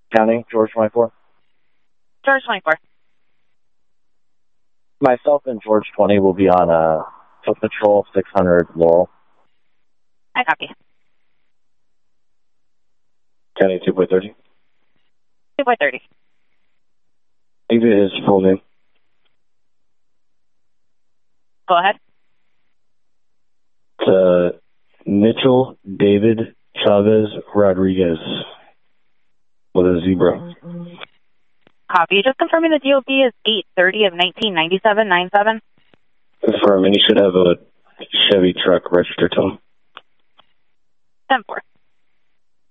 County, George 24. George 24. Myself and George 20 will be on foot patrol 600 Laurel. I copy. County 2.30. 2.30. Maybe his full name. Go ahead. It's Mitchell David Chavez Rodriguez with a zebra. Copy. Just confirming the DOB is 8/30 of 1997-97. Confirm, and he should have a Chevy truck registered to him. 10-4.